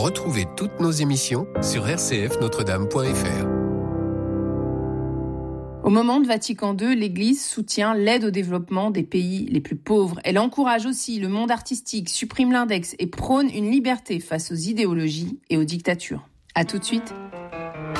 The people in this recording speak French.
Retrouvez toutes nos émissions sur rcfnotredame.fr. Au moment de Vatican II, l'Église soutient l'aide au développement des pays les plus pauvres. Elle encourage aussi le monde artistique, supprime l'index et prône une liberté face aux idéologies et aux dictatures. À tout de suite.